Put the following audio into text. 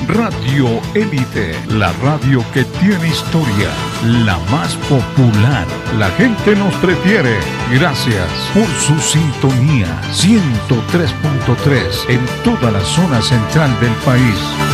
Radio Élite, la radio que tiene historia, la más popular. La gente nos prefiere. Gracias por su sintonía. 103.3 en toda la zona central del país.